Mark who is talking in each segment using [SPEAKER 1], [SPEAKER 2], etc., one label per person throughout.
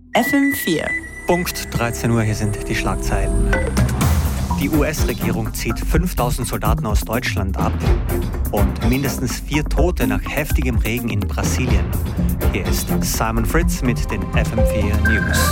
[SPEAKER 1] FM4.
[SPEAKER 2] Punkt 13 Uhr, hier sind die Schlagzeilen. Die US-Regierung zieht 5000 Soldaten aus Deutschland ab und mindestens 4 Tote nach heftigem Regen in Brasilien. Hier ist Simon Fritz mit den FM4 News.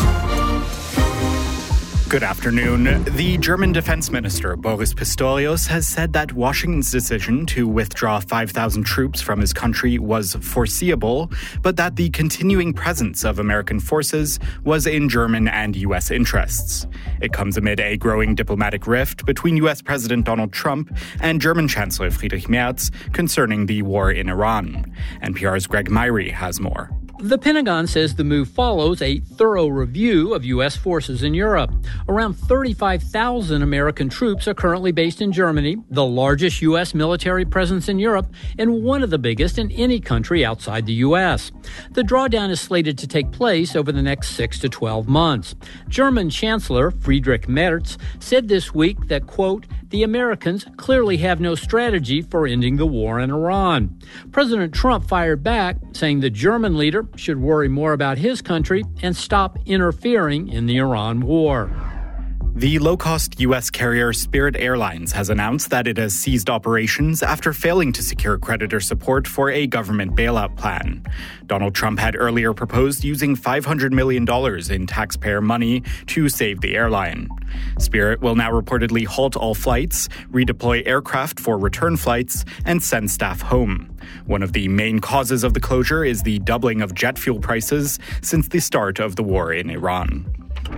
[SPEAKER 3] Good afternoon. The German Defense Minister, Boris Pistorius, has said that Washington's decision to withdraw 5,000 troops from his country was foreseeable, but that the continuing presence of American forces was in German and U.S. interests. It comes amid a growing diplomatic rift between U.S. President Donald Trump and German Chancellor Friedrich Merz concerning the war in Iran. NPR's Greg Myrie has more.
[SPEAKER 4] The Pentagon says the move follows a thorough review of U.S. forces in Europe. Around 35,000 American troops are currently based in Germany, the largest U.S. military presence in Europe, and one of the biggest in any country outside the U.S. The drawdown is slated to take place over the next 6 to 12 months. German Chancellor Friedrich Merz said this week that, quote, the Americans clearly have no strategy for ending the war in Iran. President Trump fired back, saying the German leader should worry more about his country and stop interfering in the Iran war.
[SPEAKER 3] The low-cost U.S. carrier Spirit Airlines has announced that it has ceased operations after failing to secure creditor support for a government bailout plan. Donald Trump had earlier proposed using $500 million in taxpayer money to save the airline. Spirit will now reportedly halt all flights, redeploy aircraft for return flights, and send staff home. One of the main causes of the closure is the doubling of jet fuel prices since the start of the war in Iran.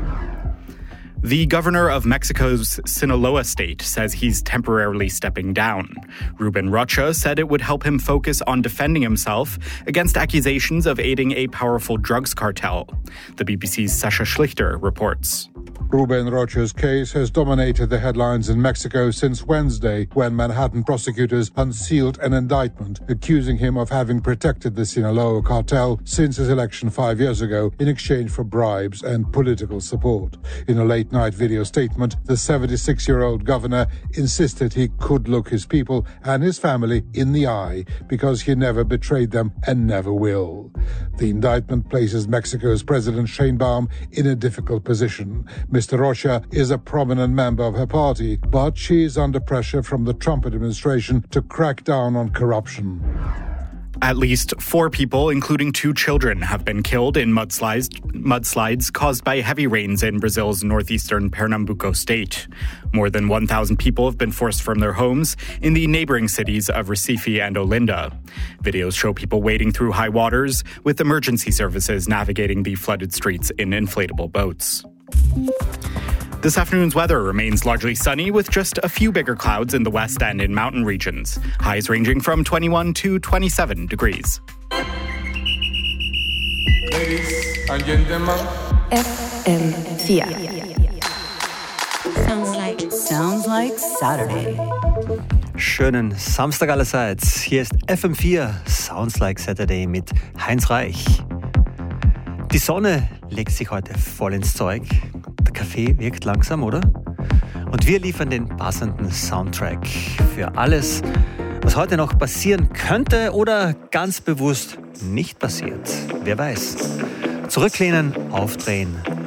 [SPEAKER 3] The governor of Mexico's Sinaloa state says he's temporarily stepping down. Ruben Rocha said it would help him focus on defending himself against accusations of aiding a powerful drugs cartel. The BBC's Sasha Schlichter reports.
[SPEAKER 5] Ruben Rocha's case has dominated the headlines in Mexico since Wednesday, when Manhattan prosecutors unsealed an indictment accusing him of having protected the Sinaloa cartel since his election 5 years ago in exchange for bribes and political support. In a late-night video statement, the 76-year-old governor insisted he could look his people and his family in the eye because he never betrayed them and never will. The indictment places Mexico's President Sheinbaum in a difficult position. Mr. Rocha is a prominent member of her party, but she is under pressure from the Trump administration to crack down on corruption.
[SPEAKER 3] At least 4 people, including 2 children, have been killed in mudslides caused by heavy rains in Brazil's northeastern Pernambuco state. More than 1,000 people have been forced from their homes in the neighboring cities of Recife and Olinda. Videos show people wading through high waters, with emergency services navigating the flooded streets in inflatable boats. This afternoon's weather remains largely sunny with just a few bigger clouds in the west and in mountain regions. Highs ranging from 21 to 27 degrees.
[SPEAKER 6] Ladies and gentlemen.
[SPEAKER 1] FM4.
[SPEAKER 7] Sounds like Saturday.
[SPEAKER 2] Schönen Samstag allerseits. Hier ist FM4 Sounds Like Saturday mit Heinz Reich. Die Sonne legt sich heute voll ins Zeug. Der Kaffee wirkt langsam, oder? Und wir liefern den passenden Soundtrack für alles, was heute noch passieren könnte oder ganz bewusst nicht passiert. Wer weiß. Zurücklehnen, aufdrehen